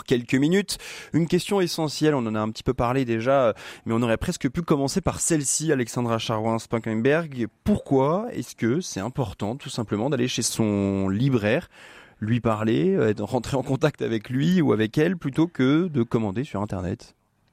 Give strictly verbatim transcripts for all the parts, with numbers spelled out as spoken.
quelques minutes. Une question essentielle, on en a un petit peu parlé déjà, mais on aurait presque pu commencer par celle-ci, Alexandra Scharwein-Spakenberg. Pourquoi est-ce que c'est important tout simplement d'aller chez son libraire, lui parler, euh, rentrer en contact avec lui ou avec elle plutôt que de commander sur Internet ?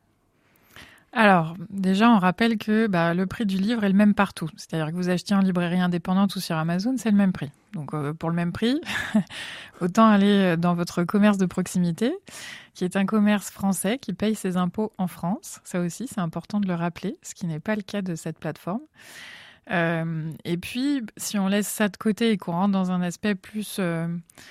Alors, déjà, on rappelle que bah, le prix du livre est le même partout. C'est-à-dire que vous achetiez en librairie indépendante ou sur Amazon, c'est le même prix. Donc, euh, pour le même prix, autant aller dans votre commerce de proximité, qui est un commerce français qui paye ses impôts en France. Ça aussi, c'est important de le rappeler, ce qui n'est pas le cas de cette plateforme. Euh, et puis, si on laisse ça de côté et qu'on rentre dans un aspect plus euh,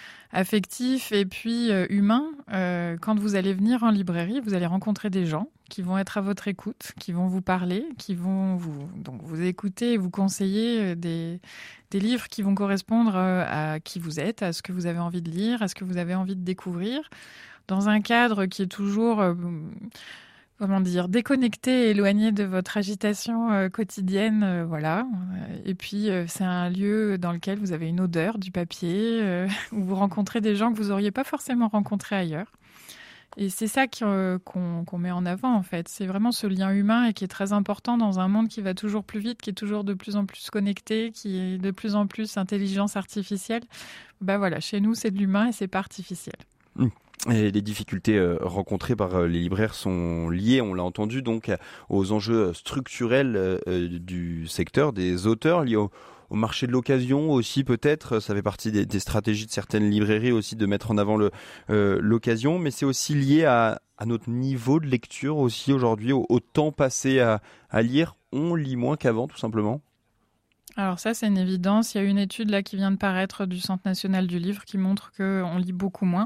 affectif et puis euh, humain, euh, quand vous allez venir en librairie, vous allez rencontrer des gens qui vont être à votre écoute, qui vont vous parler, qui vont vous, donc vous écouter et vous conseiller des, des livres qui vont correspondre à qui vous êtes, à ce que vous avez envie de lire, à ce que vous avez envie de découvrir, dans un cadre qui est toujours... Euh, comment dire, déconnecté, éloigné de votre agitation euh, quotidienne, euh, voilà. Et puis, euh, c'est un lieu dans lequel vous avez une odeur du papier, euh, où vous rencontrez des gens que vous n'auriez pas forcément rencontrés ailleurs. Et c'est ça qu'on, qu'on met en avant, en fait. C'est vraiment ce lien humain et qui est très important dans un monde qui va toujours plus vite, qui est toujours de plus en plus connecté, qui est de plus en plus intelligence artificielle. Ben voilà, chez nous, c'est de l'humain et c'est pas artificiel. Mmh. Et les difficultés euh, rencontrées par euh, les libraires sont liées, on l'a entendu, donc aux enjeux structurels euh, du secteur, des auteurs, liés au, au marché de l'occasion aussi peut-être. Ça fait partie des, des stratégies de certaines librairies aussi de mettre en avant le, euh, l'occasion, mais c'est aussi lié à, à notre niveau de lecture aussi aujourd'hui, au, au temps passé à, à lire. On lit moins qu'avant tout simplement. Alors ça, c'est une évidence. Il y a une étude là qui vient de paraître du Centre national du livre qui montre qu'on lit beaucoup moins.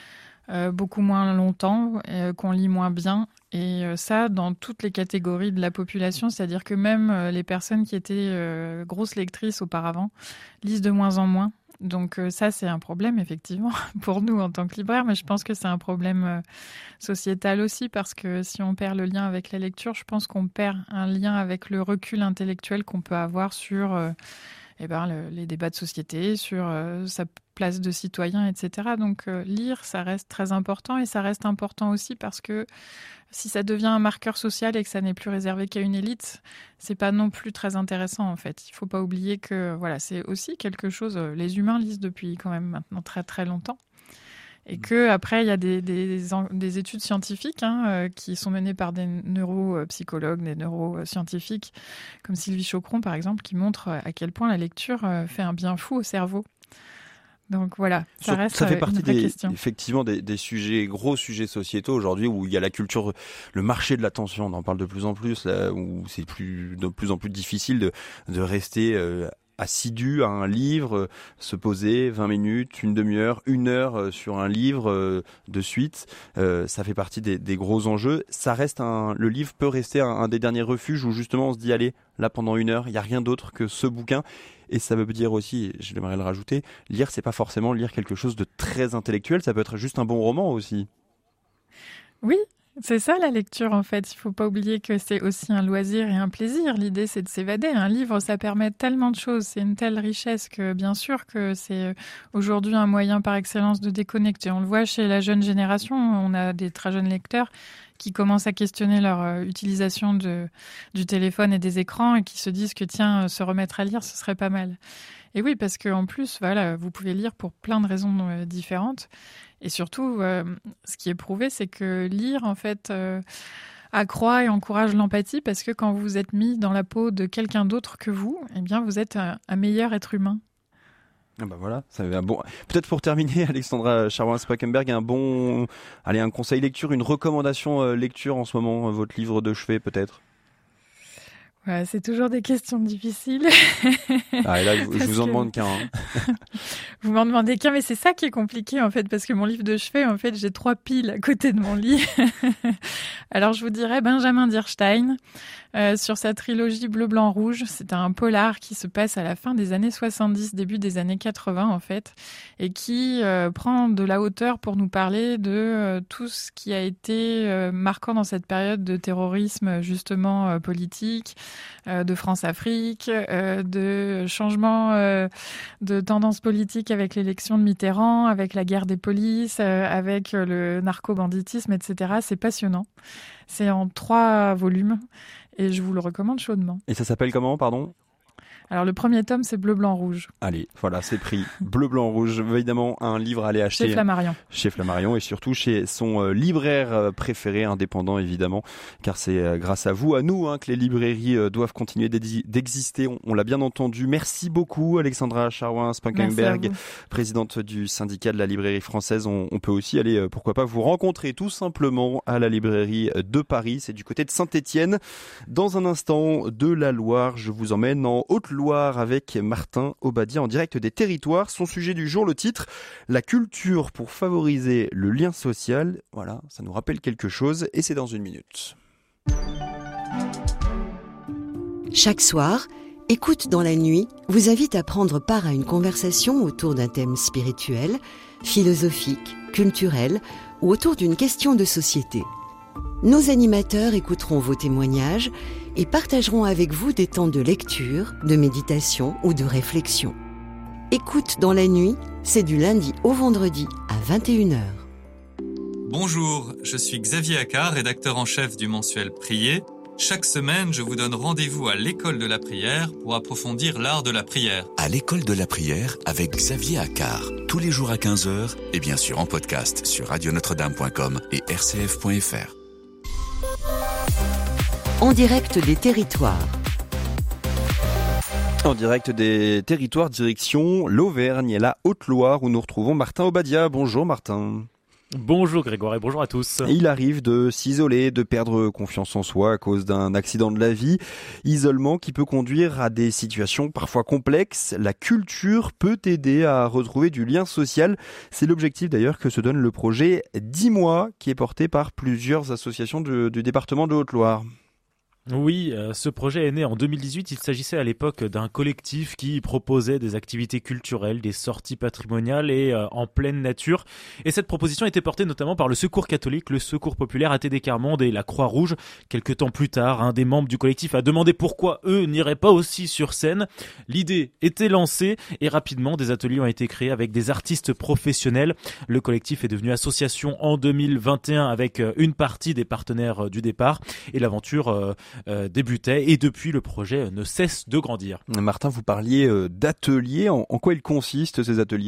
Euh, beaucoup moins longtemps, euh, qu'on lit moins bien. Et euh, ça, dans toutes les catégories de la population, c'est-à-dire que même euh, les personnes qui étaient euh, grosses lectrices auparavant lisent de moins en moins. Donc euh, ça, c'est un problème, effectivement, pour nous en tant que libraires, mais je pense que c'est un problème euh, sociétal aussi, parce que si on perd le lien avec la lecture, je pense qu'on perd un lien avec le recul intellectuel qu'on peut avoir sur... Euh, Eh ben, le, les débats de société, sur euh, sa place de citoyen, et cetera. Donc euh, lire, ça reste très important et ça reste important aussi parce que si ça devient un marqueur social et que ça n'est plus réservé qu'à une élite, c'est pas non plus très intéressant en fait. Il faut pas oublier que voilà, c'est aussi quelque chose, les humains lisent depuis quand même maintenant très très longtemps. Et qu'après, il y a des, des, des études scientifiques hein, euh, qui sont menées par des neuropsychologues, des neuroscientifiques, comme Sylvie Chocron, par exemple, qui montrent à quel point la lecture euh, fait un bien fou au cerveau. Donc voilà, ça reste ça fait une partie vraie des, question. effectivement des, des sujets, gros sujets sociétaux aujourd'hui où il y a la culture, le marché de l'attention, on en parle de plus en plus, là, où c'est plus, de plus en plus difficile de, de rester... Euh, assidu à un livre, euh, se poser vingt minutes, une demi-heure, une heure euh, sur un livre euh, de suite, euh, ça fait partie des, des gros enjeux. Ça reste un, le livre peut rester un, un des derniers refuges où justement on se dit allez, là pendant une heure, il n'y a rien d'autre que ce bouquin. Et ça veut dire aussi, j'aimerais le rajouter, lire c'est pas forcément lire quelque chose de très intellectuel, ça peut être juste un bon roman aussi. Oui. C'est ça la lecture en fait, il ne faut pas oublier que c'est aussi un loisir et un plaisir. L'idée c'est de s'évader. Un livre ça permet tellement de choses, c'est une telle richesse que bien sûr que c'est aujourd'hui un moyen par excellence de déconnecter. On le voit chez la jeune génération, on a des très jeunes lecteurs qui commencent à questionner leur utilisation de, du téléphone et des écrans et qui se disent que tiens, se remettre à lire ce serait pas mal. Et oui, parce qu'en plus, voilà, vous pouvez lire pour plein de raisons euh, différentes. Et surtout, euh, ce qui est prouvé, c'est que lire, en fait, euh, accroît et encourage l'empathie parce que quand vous êtes mis dans la peau de quelqu'un d'autre que vous, eh bien, vous êtes un, un meilleur être humain. Ah bah voilà, ça avait un bon. Peut-être pour terminer, Alexandra Scharwein-Spakenberg, un bon, allez, un conseil lecture, une recommandation euh, lecture en ce moment, euh, votre livre de chevet peut-être. Ouais, c'est toujours des questions difficiles. Ah, et là, je, je vous en que... demande qu'un. Hein. Vous m'en demandez qu'un, mais c'est ça qui est compliqué en fait, parce que mon livre de chevet, en fait, j'ai trois piles à côté de mon lit. Alors, je vous dirais Benjamin Dierstein, euh, sur sa trilogie Bleu, Blanc, Rouge. C'est un polar qui se passe à la fin des années soixante-dix, début des années quatre-vingts, en fait, et qui euh, prend de la hauteur pour nous parler de euh, tout ce qui a été euh, marquant dans cette période de terrorisme, justement, euh, politique, euh, de France-Afrique, euh, de changement euh, de tendance politique avec l'élection de Mitterrand, avec la guerre des polices, euh, avec le narco-banditisme, et cetera. C'est passionnant. C'est en trois volumes et je vous le recommande chaudement. Et ça s'appelle comment, pardon ? Alors le premier tome, c'est Bleu, Blanc, Rouge. Allez, voilà, c'est pris. Bleu, Blanc, Rouge. Évidemment, un livre à aller acheter. Chez Flammarion. Chez Flammarion et surtout chez son euh, libraire euh, préféré, indépendant évidemment, car c'est euh, grâce à vous, à nous, hein, que les librairies euh, doivent continuer d'exister. On, on l'a bien entendu. Merci beaucoup, Alexandra Charroin-Spankenberg, présidente du syndicat de la librairie française. On, on peut aussi aller, euh, pourquoi pas, vous rencontrer tout simplement à la librairie de Paris. C'est du côté de Saint-Étienne. Dans un instant, de la Loire, je vous emmène en Haute-Loire avec Martin Obadia en direct des territoires. Son sujet du jour, le titre, la culture pour favoriser le lien social. Voilà, ça nous rappelle quelque chose et c'est dans une minute. Chaque soir, Écoute dans la nuit vous invite à prendre part à une conversation autour d'un thème spirituel, philosophique, culturel ou autour d'une question de société. Nos animateurs écouteront vos témoignages et partageront avec vous des temps de lecture, de méditation ou de réflexion. Écoute dans la nuit, c'est du lundi au vendredi à vingt et une heures. Bonjour, je suis Xavier Accard, rédacteur en chef du mensuel Prier. Chaque semaine, je vous donne rendez-vous à l'école de la prière pour approfondir l'art de la prière. À l'école de la prière avec Xavier Accard, tous les jours à quinze heures et bien sûr en podcast sur radio notre dame point com et r c f point f r. En direct des territoires. En direct des territoires, direction l'Auvergne et la Haute-Loire où nous retrouvons Martin Obadia. Bonjour Martin. Bonjour Grégoire et bonjour à tous. Il arrive de s'isoler, de perdre confiance en soi à cause d'un accident de la vie. Isolement qui peut conduire à des situations parfois complexes. La culture peut aider à retrouver du lien social. C'est l'objectif d'ailleurs que se donne le projet dix mois qui est porté par plusieurs associations du, du département de Haute-Loire. Oui, euh, ce projet est né en deux mille dix-huit. Il s'agissait à l'époque d'un collectif qui proposait des activités culturelles, des sorties patrimoniales et euh, en pleine nature. Et cette proposition était portée notamment par le Secours catholique, le Secours populaire A T D Carmonde et la Croix-Rouge. Quelques temps plus tard, un des membres du collectif a demandé pourquoi eux n'iraient pas aussi sur scène. L'idée était lancée et rapidement des ateliers ont été créés avec des artistes professionnels. Le collectif est devenu association en deux mille vingt et un avec une partie des partenaires du départ et l'aventure euh, Euh, débutait et depuis le projet ne cesse de grandir. Martin, vous parliez euh, d'ateliers. En, en quoi ils consistent ces ateliers ?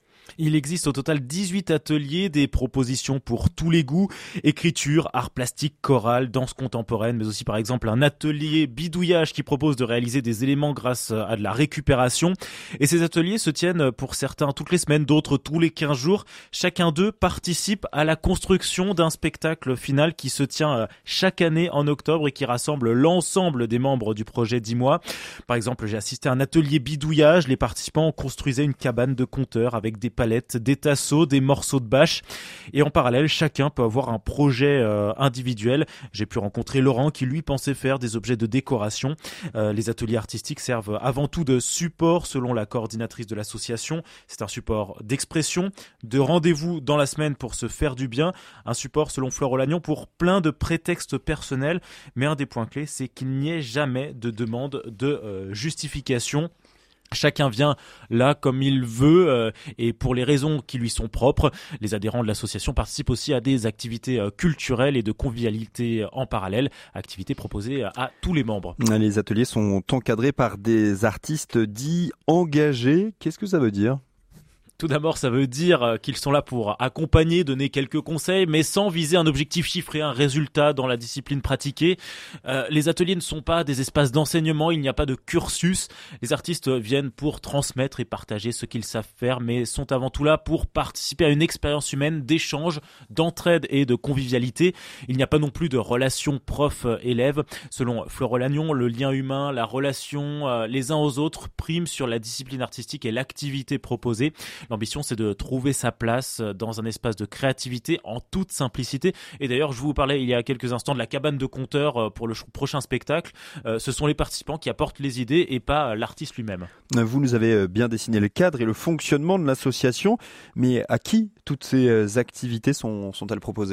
Il existe au total dix-huit ateliers, des propositions pour tous les goûts, écriture, art plastique, chorale, danse contemporaine, mais aussi par exemple un atelier bidouillage qui propose de réaliser des éléments grâce à de la récupération. Et ces ateliers se tiennent pour certains toutes les semaines, d'autres tous les quinze jours. Chacun d'eux participe à la construction d'un spectacle final qui se tient chaque année en octobre et qui rassemble l'ensemble des membres du projet dix mois. Par exemple, j'ai assisté à un atelier bidouillage. Les participants construisaient une cabane de conteur avec des palettes, des tasseaux, des morceaux de bâche. Et en parallèle, chacun peut avoir un projet euh, individuel. J'ai pu rencontrer Laurent qui, lui, pensait faire des objets de décoration. Euh, les ateliers artistiques servent avant tout de support, selon la coordinatrice de l'association. C'est un support d'expression, de rendez-vous dans la semaine pour se faire du bien. Un support, selon Flore Lagnon, pour plein de prétextes personnels. Mais un des points clés, c'est qu'il n'y ait jamais de demande de euh, justification. Chacun vient là comme il veut euh, et pour les raisons qui lui sont propres. Les adhérents de l'association participent aussi à des activités euh, culturelles et de convivialité en parallèle, activités proposées à tous les membres. Les ateliers sont encadrés par des artistes dits engagés. Qu'est-ce que ça veut dire ? Tout d'abord, ça veut dire qu'ils sont là pour accompagner, donner quelques conseils, mais sans viser un objectif chiffré, un résultat dans la discipline pratiquée. Euh, les ateliers ne sont pas des espaces d'enseignement, il n'y a pas de cursus. Les artistes viennent pour transmettre et partager ce qu'ils savent faire, mais sont avant tout là pour participer à une expérience humaine d'échange, d'entraide et de convivialité. Il n'y a pas non plus de relation prof-élève. Selon Flore Lagnon, le lien humain, la relation euh, les uns aux autres prime sur la discipline artistique et l'activité proposée. L'ambition, c'est de trouver sa place dans un espace de créativité en toute simplicité. Et d'ailleurs, je vous parlais il y a quelques instants de la cabane de conteur pour le prochain spectacle. Euh, ce sont les participants qui apportent les idées et pas l'artiste lui-même. Vous nous avez bien dessiné le cadre et le fonctionnement de l'association, mais à qui toutes ces activités sont, sont-elles proposées ?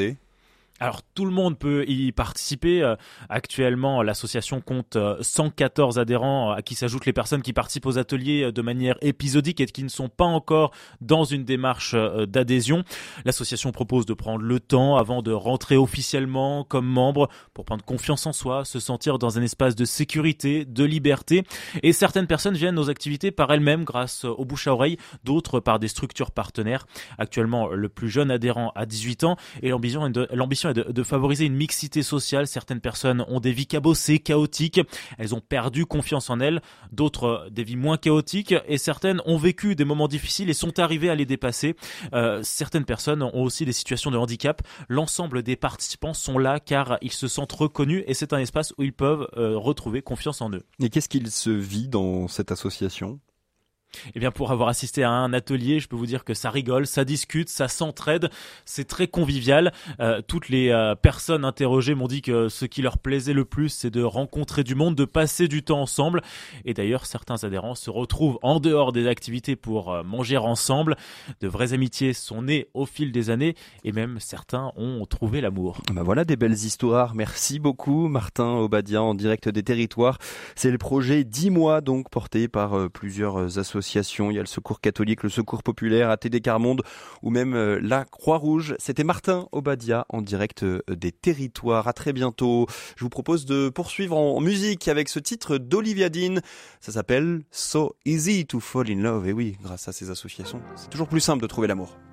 Alors tout le monde peut y participer. Euh, actuellement, l'association compte euh, cent quatorze adhérents, à qui s'ajoutent les personnes qui participent aux ateliers euh, de manière épisodique et qui ne sont pas encore dans une démarche euh, d'adhésion. L'association propose de prendre le temps avant de rentrer officiellement comme membre pour prendre confiance en soi, se sentir dans un espace de sécurité, de liberté. Et certaines personnes viennent aux activités par elles-mêmes grâce au bouche à oreille, d'autres par des structures partenaires. Actuellement, le plus jeune adhérent a dix-huit ans et l'ambition est de, l'ambition est de, de favoriser une mixité sociale. Certaines personnes ont des vies cabossées, chaotiques, elles ont perdu confiance en elles, d'autres des vies moins chaotiques et certaines ont vécu des moments difficiles et sont arrivées à les dépasser. Euh, certaines personnes ont aussi des situations de handicap. L'ensemble des participants sont là car ils se sentent reconnus et c'est un espace où ils peuvent euh, retrouver confiance en eux. Et qu'est-ce qu'il se vit dans cette association ? Eh bien, pour avoir assisté à un atelier, je peux vous dire que ça rigole, ça discute, ça s'entraide, c'est très convivial. Euh, toutes les euh, personnes interrogées m'ont dit que ce qui leur plaisait le plus, c'est de rencontrer du monde, de passer du temps ensemble. Et d'ailleurs, certains adhérents se retrouvent en dehors des activités pour euh, manger ensemble. De vraies amitiés sont nées au fil des années et même certains ont trouvé l'amour. Bah voilà des belles histoires. Merci beaucoup Martin Obadia en direct des territoires. C'est le projet dix mois donc porté par euh, plusieurs associations. Il y a le Secours catholique, le Secours populaire, A T D Quart Monde ou même euh, la Croix-Rouge. C'était Martin Obadia en direct euh, des territoires. À très bientôt. Je vous propose de poursuivre en musique avec ce titre d'Olivia Dean. Ça s'appelle So Easy to Fall in Love. Et oui, grâce à ces associations, c'est toujours plus simple de trouver l'amour.